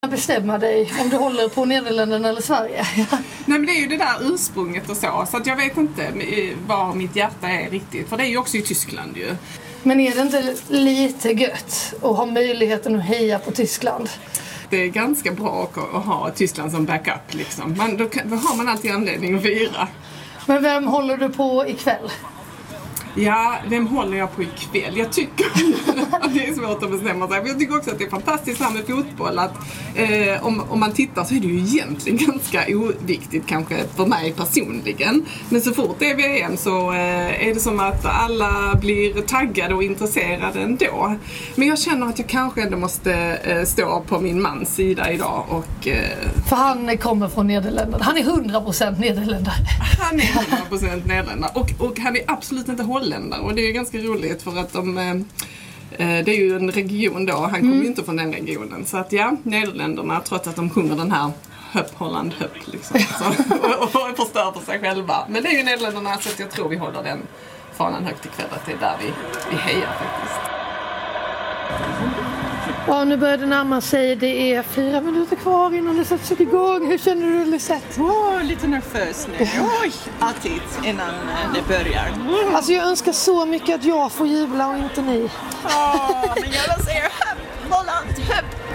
Bestämma dig om du håller på Nederländerna eller Sverige? Nej, men det är ju det där ursprunget och så att jag vet inte var mitt hjärta är riktigt, för det är ju också i Tyskland ju. Men är det inte lite gött att ha möjligheten att heja på Tyskland? Det är ganska bra att ha Tyskland som backup liksom. Då har man alltid anledning att fira. Men vem håller du på ikväll? Ja, vem håller jag på ikväll? Jag tycker att det är svårt att bestämma sig. Jag tycker också att det är fantastiskt här med fotboll. Att om man tittar så är det ju egentligen ganska oviktigt kanske för mig personligen. Men så fort det är VM så är det som att alla blir taggade och intresserade ändå. Men jag känner att jag kanske ändå måste stå på min mans sida idag. För han kommer från Nederländerna. Han är 100% nederländare. Han är 100% nederländare. Och han är absolut inte holländare. Och det är ganska roligt för att det är ju en region då. Han kommer ju inte från den regionen. Så att ja, Nederländerna, trots att de sjunger den här Höpp Holland Höpp liksom, och förstör för sig själva. Men det är ju Nederländerna, så att jag tror vi håller den fanan högt ikväll. Att det är där vi hejar faktiskt. Ja, nu börjar det närma sig. Det är 4 minuter kvar innan det sätts igång. Hur känner du, Lisette? Lite nervös nu. Oj, alltid innan det börjar. Alltså jag önskar så mycket att jag får jubla och inte ni. Men jag vill säga Höpp Holland Höpp.